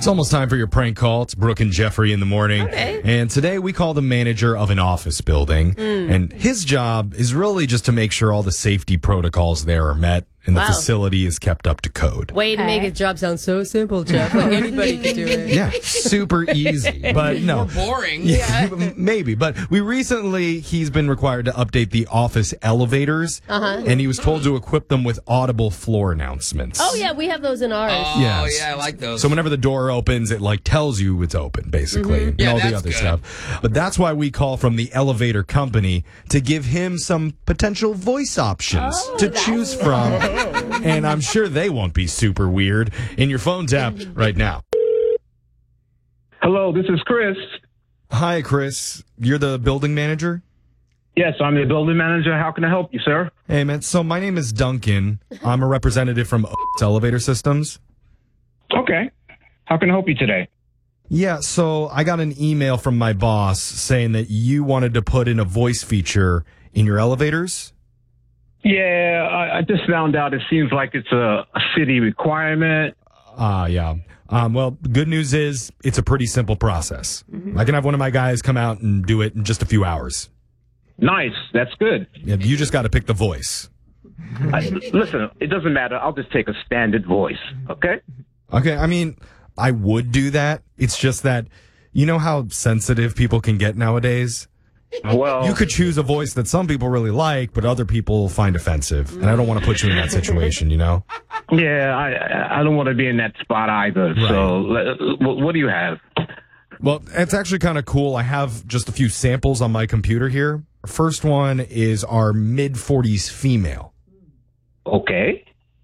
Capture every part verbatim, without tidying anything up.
It's almost time for your prank call. It's Brooke and Jeffrey in the morning. Okay. And today we call the manager of an office building. Mm. And his job is really just to make sure all the safety protocols there are met and the Wow. facility is kept up to code. Way to make his job sound so simple, Jeff. Like anybody could do it. Yeah, super easy. But no. Boring. Yeah, maybe. But we recently, he's been required to update the office elevators. Uh-huh. And he was told to equip them with audible floor announcements. Oh, yeah, we have those in ours. Oh, Yes. yeah, I like those. So whenever the door opens, it like tells you it's open, basically, and Yeah, all the that's other good. stuff. But that's why we call from the elevator company to give him some potential voice options Oh, to that's choose from. And I'm sure they won't be super weird in your phone tap right now. Hello, this is Chris. Hi, Chris. You're the building manager? Yes, I'm the building manager. How can I help you, sir? Hey, man. So my name is Duncan. I'm a representative from Elevator Systems. Okay. How can I help you today? Yeah, so I got an email from my boss saying that you wanted to put in a voice feature in your elevators. Yeah, I, I just found out it seems like it's a, a city requirement. Ah, uh, yeah. Um, well, the good news is it's a pretty simple process. I can have one of my guys come out and do it in just a few hours. Nice. That's good. Yeah, you just got to pick the voice. I, listen, it doesn't matter. I'll just take a standard voice, okay? Okay, I mean, I would do that. It's just that, you know how sensitive people can get nowadays? Well, You could choose a voice that some people really like, but other people find offensive. And I don't want to put you in that situation, you know? yeah, I I- I don't want to be in that spot either. So, le- what, what do you have? Well, it's actually kind of cool. I have just a few samples on my computer here. First one is our mid forties female. Okay.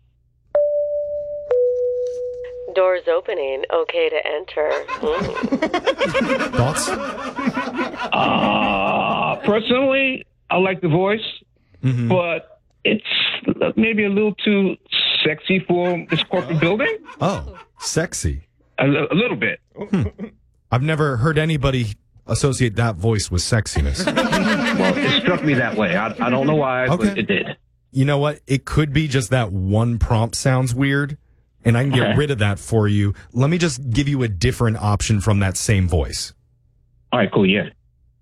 Doors opening. Okay to enter. Mm. Thoughts? Uh, personally, I like the voice, Mm-hmm. but it's maybe a little too sexy for this corporate building. Oh, sexy. A, li- a little bit. I've never heard anybody associate that voice with sexiness. Well, it struck me that way. I, I don't know why, Okay. but it did. You know what? It could be just that one prompt sounds weird, and I can get Okay. rid of that for you. Let me just give you a different option from that same voice. All right, cool, yeah.